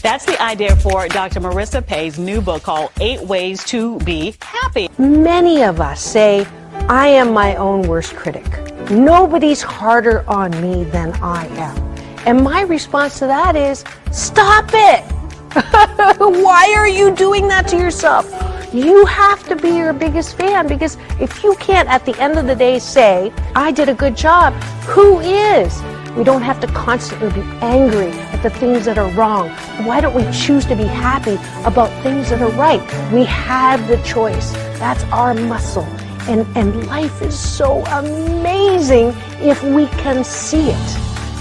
That's the idea for Dr. Marissa Pay's new book called 8 Ways to Be Happy. Many of us say, I am my own worst critic. Nobody's harder on me than I am. And my response to that is, stop it! Why are you doing that to yourself? You have to be your biggest fan, because if you can't at the end of the day say, I did a good job, who is? We don't have to constantly be angry at the things that are wrong. Why don't we choose to be happy about things that are right? We have the choice. That's our muscle. And life is so amazing if we can see it.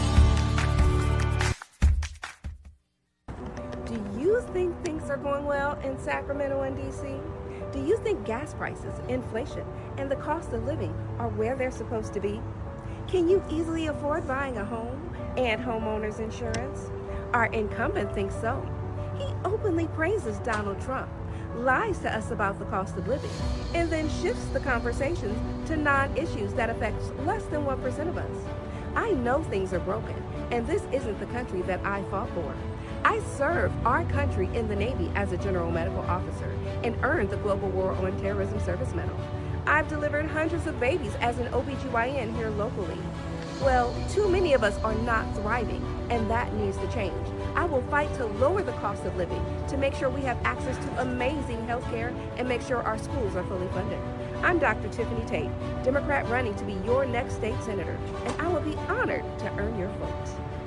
Do you think things are going well in Sacramento and D.C.? Do you think gas prices, inflation, and the cost of living are where they're supposed to be? Can you easily afford buying a home and homeowners insurance? Our incumbent thinks so. He openly praises Donald Trump, lies to us about the cost of living, and then shifts the conversations to non-issues that affects less than 1% of us. I know things are broken, and this isn't the country that I fought for. I served our country in the Navy as a general medical officer and earned the Global War on Terrorism Service Medal. I've delivered hundreds of babies as an OBGYN here locally. Well, too many of us are not thriving, and that needs to change. I will fight to lower the cost of living, to make sure we have access to amazing health care, and make sure our schools are fully funded. I'm Dr. Tiffany Tate, Democrat running to be your next state senator, and I will be honored to earn your vote.